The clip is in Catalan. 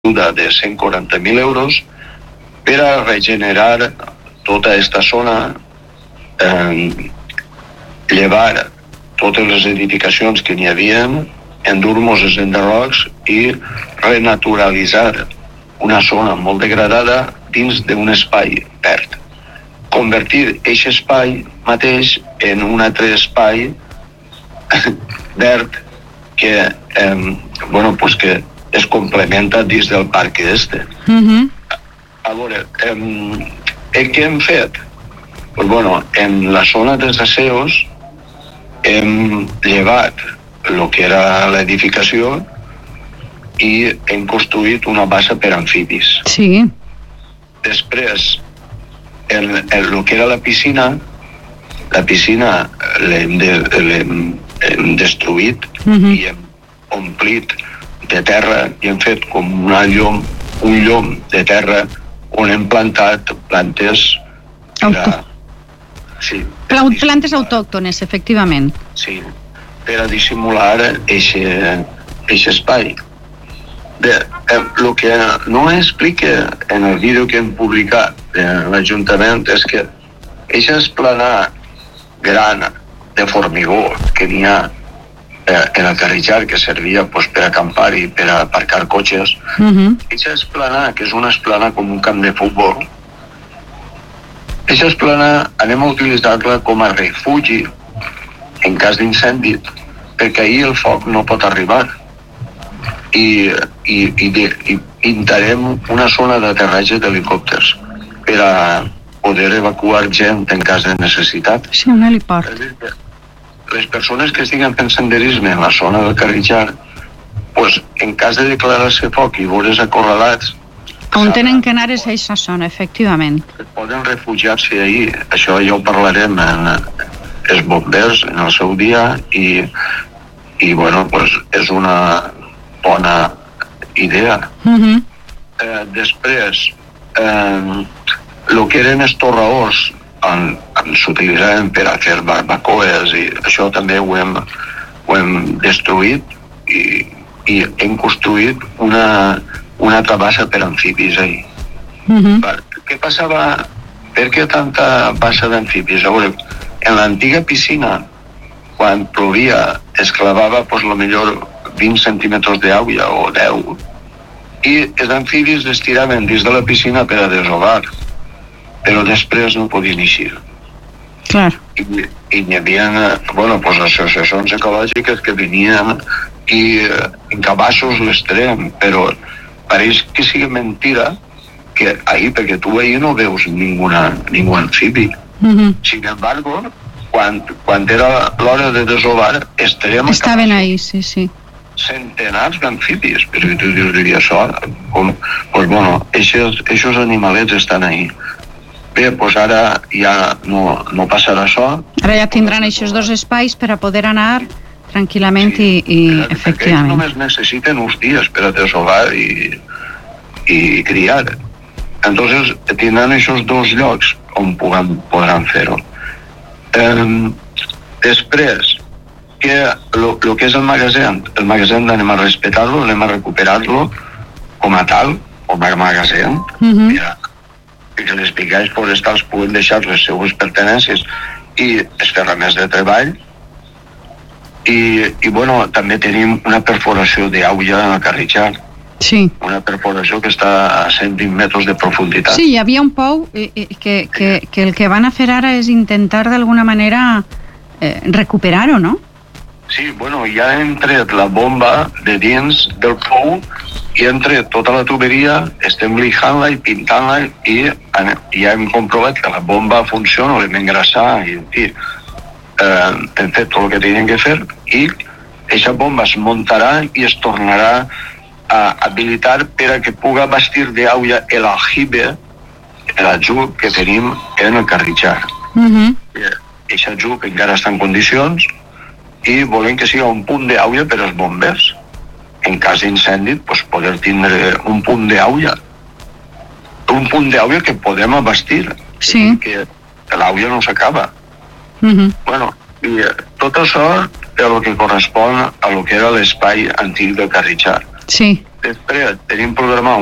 ajuda de 140.000 euros per a regenerar tota aquesta zona, llevar totes les edificacions que n'hi havia, endur-nos els enderrocs i renaturalitzar una zona molt degradada dins d'un espai verd. Convertir aquest espai mateix en un altre espai verd que, que es complementa dins del parc este. A veure, què hem fet? En la zona dels aseos hem llevat el que era l'edificació i hem construït una bassa per amfibis. Sí. Després, el que era la piscina l'hem destruït i hem omplit de terra i hem fet com un llom de terra on hem plantat plantes plantes autòctones, efectivament. Sí, per a dissimular aquest espai. Bé, el que no explica en el vídeo que hem publicat de l'Ajuntament és que aquesta esplanada gran de formigó que n'hi ha en el Carritxar, que servia per acampar i per aparcar cotxes, aquesta esplanada, que és una esplanada com un camp de futbol, aquesta esplanada anem a utilitzar-la com a refugi en cas d'incendi, perquè ahir el foc no pot arribar i pintarem una zona d'aterratge d'helicòpters per a poder evacuar gent en cas de necessitat. Sí, un heliport. Les persones que estiguen fent senderisme en la zona del Carritxar, en cas de declarar-se foc i veure's acorralats, on tenen que anar és a aquesta zona, efectivament. Poden refugiar-se ahir. Això ja ho parlarem amb els bombers en el seu dia i és una bona idea. Després, el que eren els torraors s'utilitzaven per a fer barbacoes i això també ho hem destruït i hem construït una altra bassa per amfibis ahir. Què passava? Per què tanta bassa d'amfibis? En l'antiga piscina, quan plovia, es clavava millor 20 centímetres d'aigua o 10 i els amfibis es tiraven dins de la piscina per a desovar, però després no podien eixir. Clar. I hi havia associacions ecològiques que venien i en cabassos les treien, però pareix que sigui mentira que ahir, perquè tu ahir no veus ningú amfibi. Sin embargo, quan era l'hora de desovar, estaven ahí, sí. Centenars d'amfibis, però tu dius això, aquests animalets estan ahí. Bé, ara ja no passarà això. Ara ja tindran aquests dos espais per a poder anar tranquil·lament i efectivament. Ells només necessiten uns dies per a desovar i criar. Entonces tindran aquests dos llocs on podran fer-ho. Després, el que és el magatzem anem a respectar-lo, anem a recuperar-lo com a tal, com a magatzem, que les brigades forestals puguen deixar les seues pertinences i els ferraments de treball. I també tenim una perforació d'aigua en el Carritxar. Sí. Una perforació que està a 120 metres de profunditat. Sí, hi havia un pou que el que van a fer ara és intentar d'alguna manera recuperar-ho, no? Sí, ja hem tret la bomba de dins del pou i hem tret tota la tuberia, estem lijant-la i pintant-la i ja hem comprovat que la bomba funciona, l'hem engraçat i en fi, hem fet tot el que teníem que fer i aquesta bomba es muntarà i es tornarà a habilitar per a que puga bastir d'aigua l'aljibe, l'ajup que tenim en el Carritxar. Aquest ajup encara està en condicions i volem que sigui un punt d'aigua per als bombers. En cas d'incendi, poder tindre un punt d'aigua. Un punt d'aigua que podem abastir. Sí. Que l'aigua no s'acaba. I tot això és el que correspon a lo que era l'espai antic del Carritxar. Sí. Després tenim programat